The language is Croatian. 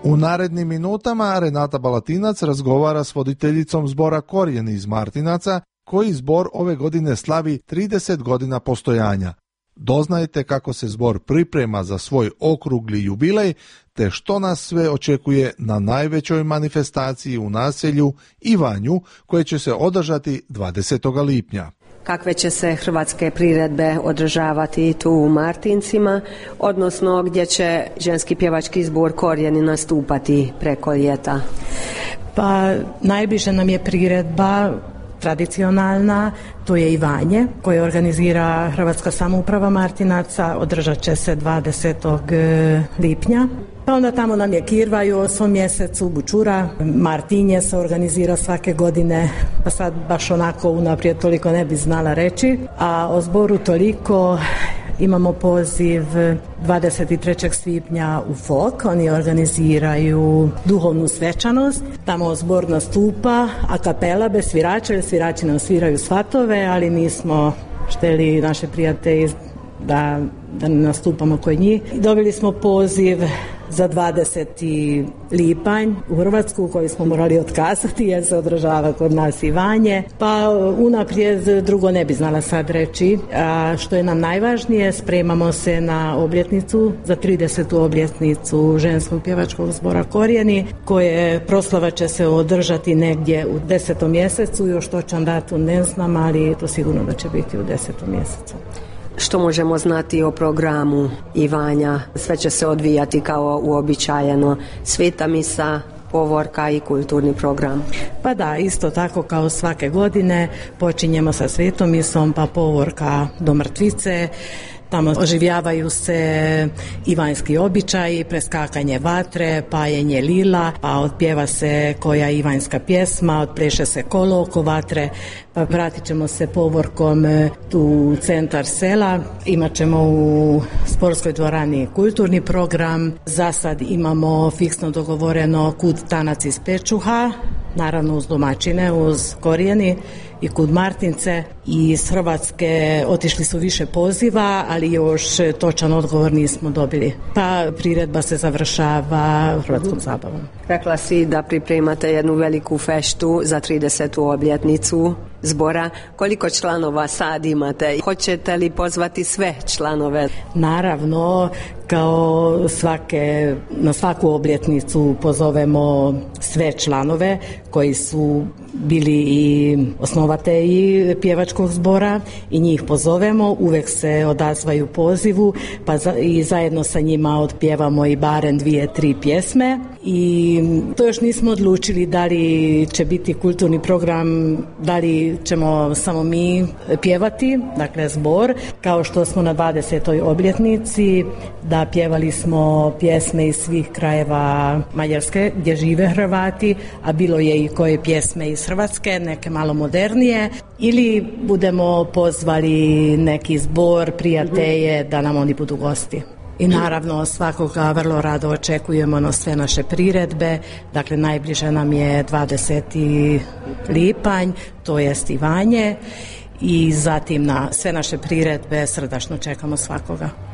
U narednim minutama Renata Balatinac razgovara s voditeljicom zbora Korijeni iz Martinaca, koji zbor ove godine slavi 30 godina postojanja. Doznajte kako se zbor priprema za svoj okrugli jubilej, te što nas sve očekuje na najvećoj manifestaciji u naselju Ivanju, koje će se održati 20. lipnja. Kakve će se hrvatske priredbe održavati tu u Martincima, odnosno gdje će ženski pjevački zbor Korijeni nastupati preko ljeta? Pa najbliže nam je priredba tradicionalna, to je Ivanje koje organizira Hrvatska samouprava Martinaca, održat će se 20. lipnja. Pa onda tamo nam je Kirvaj u 8. mjesecu, Bučura, Martinje se organizira svake godine, pa sad baš onako unaprijed toliko ne bi znala reći, a o zboru toliko. Imamo poziv 23. svibnja u FOK, oni organiziraju duhovnu svečanost, tamo zbor nastupa a kapela bez svirača, jer svirači nam sviraju svatove, ali mi smo htjeli naše prijatelji da nastupamo kod njih. Dobili smo poziv za 20. lipanj u Hrvatsku koji smo morali otkazati jer se održava kod nas Ivanje. Pa unaprijed drugo ne bi znala sad reći. A što je nam najvažnije, spremamo se na obljetnicu, za 30. obljetnicu ženskog pjevačkog zbora Korijeni, koje proslava će se održati negdje u 10. mjesecu, još točan datum ne znam, ali to sigurno da će biti u 10. mjesecu. Što možemo znati o programu Ivanja? Sve će se odvijati kao uobičajeno, sveta misa, povorka i kulturni program. Pa da, isto tako kao svake godine počinjemo sa svetom misom, pa povorka do mrtvice. Tamo oživljavaju se ivanjski običaji, preskakanje vatre, paljenje lila, pa otpjeva se koja ivanjska pjesma, otpleše se kolo oko vatre, pa vratit ćemo se povorkom tu u centar sela. Imat ćemo u sportskoj dvorani kulturni program. Za sad imamo fiksno dogovoreno kud tanac iz Pečuha, naravno uz domaćine, uz Korijeni i kud Martince. I iz Hrvatske otišli su više poziva, ali još točan odgovor nismo dobili. Pa priredba se završava hrvatskom zabavom. Rekla si da pripremate jednu veliku feštu za 30. obljetnicu zbora. Koliko članova sad imate? Hoćete li pozvati sve članove? Naravno, kao na svaku obljetnicu pozovemo sve članove koji su bili i osnovatelji pjevačkog zbora i njih pozovemo, uvek se odazvaju pozivu, pa i zajedno sa njima otpjevamo i barem 2-3 pjesme. I to još nismo odlučili da li će biti kulturni program, da li ćemo samo mi pjevati, dakle zbor, kao što smo na 20. obljetnici, da pjevali smo pjesme iz svih krajeva Mađarske gdje žive Hrvati, a bilo je i koje pjesme iz Hrvatske, neke malo modernije, ili budemo pozvali neki zbor, prijatelje da nam oni budu gosti. I naravno svakoga vrlo rado očekujemo na sve naše priredbe, dakle najbliže nam je 20. lipanj, to jest Ivanje, i zatim na sve naše priredbe srdačno čekamo svakoga.